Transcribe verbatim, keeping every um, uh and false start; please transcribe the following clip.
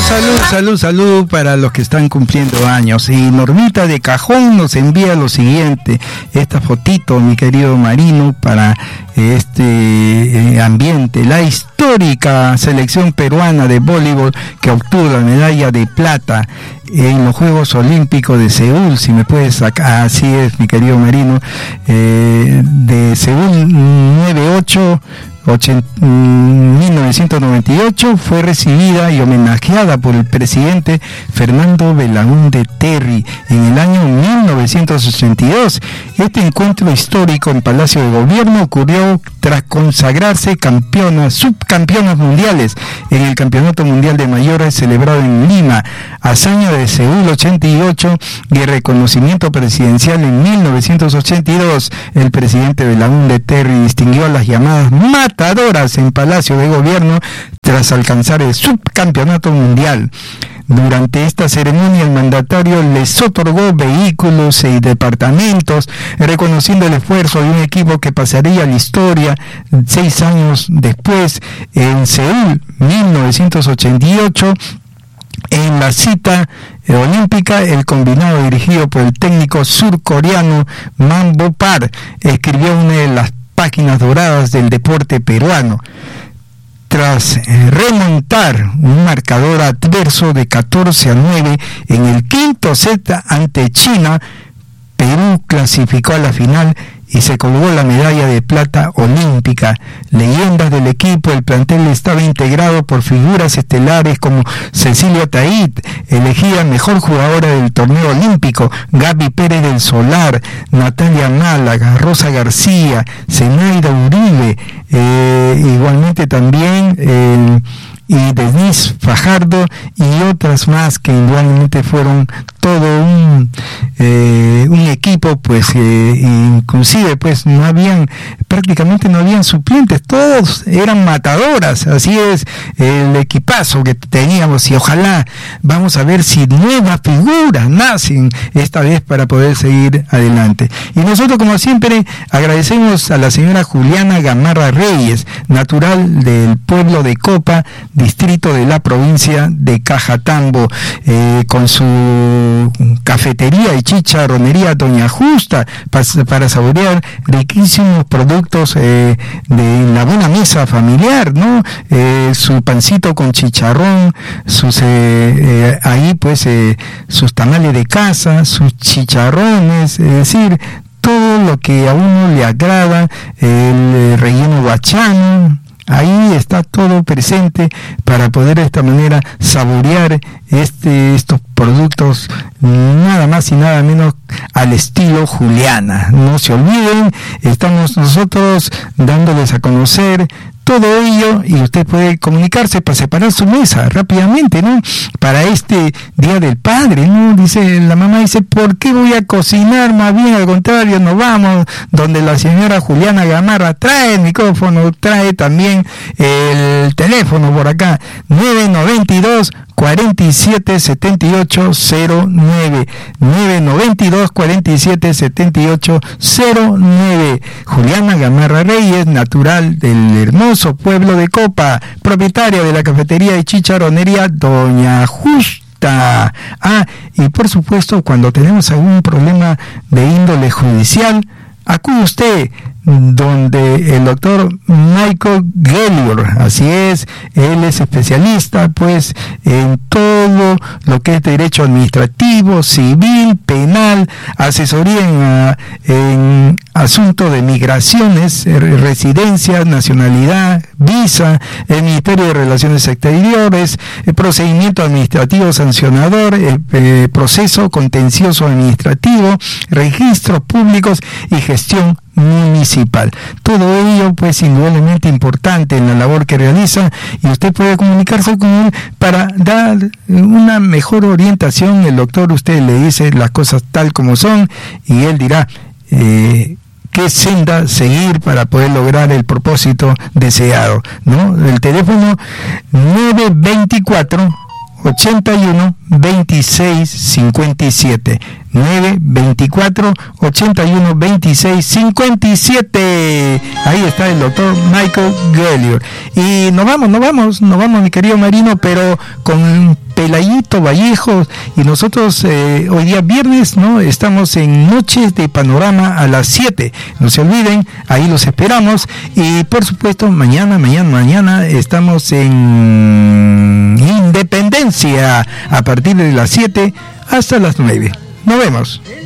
salud, salud, salud para los que están cumpliendo años. Y Normita de Cajón nos envía lo siguiente, esta fotito, mi querido Marino, para este eh, ambiente. La histórica selección peruana de voleibol que obtuvo la medalla de plata en los Juegos Olímpicos de Seúl, si me puedes sacar, así es, mi querido Marino, eh, de Seúl nueve ocho mil novecientos noventa y ocho, fue recibida y homenajeada por el presidente Fernando Belaúnde Terry en el año mil novecientos ochenta y dos. Este encuentro histórico en Palacio de Gobierno ocurrió tras consagrarse campeonas, subcampeonas mundiales en el Campeonato Mundial de Mayores celebrado en Lima, hazaña de Seúl ochenta y ocho y reconocimiento presidencial en mil novecientos ochenta y dos. El presidente Belaúnde Terry distinguió a las llamadas matadoras en Palacio de Gobierno tras alcanzar el subcampeonato mundial. Durante esta ceremonia el mandatario les otorgó vehículos y departamentos, reconociendo el esfuerzo de un equipo que pasaría a la historia seis años después en Seúl mil novecientos ochenta y ocho. En la cita olímpica, el combinado dirigido por el técnico surcoreano Man Bo-par escribió una de las páginas doradas del deporte peruano. Tras remontar un marcador adverso de catorce a nueve en el quinto set ante China, Perú clasificó a la final y se colgó la medalla de plata olímpica. Leyendas del equipo, el plantel estaba integrado por figuras estelares como Cecilia Tait, elegida mejor jugadora del torneo olímpico, Gaby Pérez del Solar, Natalia Málaga, Rosa García, Zenaida Uribe, eh, igualmente también eh, y Denise Fajardo y otras más que igualmente fueron todo un eh, un equipo, pues eh, inclusive pues no habían, prácticamente no habían suplentes, todos eran matadoras. Así es el equipazo que teníamos, y ojalá vamos a ver si nuevas figuras nacen esta vez para poder seguir adelante. Y nosotros, como siempre, agradecemos a la señora Juliana Gamarra Reyes, natural del pueblo de Copa, distrito de la provincia de Cajatambo, eh, con su cafetería y chicharronería Doña Justa, para, para saborear riquísimos productos eh, de la buena mesa familiar, ¿no? Eh, su pancito con chicharrón, sus eh, eh, ahí pues eh, sus tamales de casa, sus chicharrones, es decir, todo lo que a uno le agrada, el eh, relleno bachano. Ahí está todo presente para poder de esta manera saborear este, estos productos, nada más y nada menos al estilo Juliana. No se olviden, estamos nosotros dándoles a conocer todo ello, y usted puede comunicarse para separar su mesa rápidamente, ¿no? Para este Día del Padre, ¿no? Dice, la mamá dice, ¿por qué voy a cocinar? Más bien al contrario, nos vamos donde la señora Juliana Gamarra trae el micrófono, trae también el teléfono por acá, nueve noventa y dos, cuarenta y siete, setenta y ocho cero nueve, nueve noventa y dos, cuarenta y siete, setenta y ocho cero nueve. Juliana Gamarra Reyes, natural del hermoso pueblo de Copa, propietaria de la cafetería y chicharronería Doña Justa. Ah, y por supuesto, cuando tenemos algún problema de índole judicial, acude usted donde el doctor Michael Gellior, así es, él es especialista pues en todo lo que es derecho administrativo, civil, penal, asesoría en, en asuntos de migraciones, residencia, nacionalidad, visa, el Ministerio de Relaciones Exteriores, el procedimiento administrativo sancionador, el, el proceso contencioso administrativo, registros públicos y gestión municipal. Todo ello pues indudablemente importante en la labor que realiza, y usted puede comunicarse con él para dar una mejor orientación. El doctor, usted le dice las cosas tal como son y él dirá eh, qué senda seguir para poder lograr el propósito deseado, ¿no? El teléfono nueve veinticuatro, ochenta y uno, veintiséis cincuenta y siete, nueve veinticuatro, ochenta y uno, veintiséis cincuenta y siete. Ahí está el doctor Michael Gellior. Y nos vamos, nos vamos, nos vamos, mi querido Marino, pero con Pelayito Vallejos, y nosotros eh, hoy día viernes, ¿no? Estamos en Noches de Panorama a las siete, no se olviden, ahí los esperamos, y por supuesto mañana, mañana, mañana estamos en Independencia a partir de las siete hasta las nueve. Nos vemos.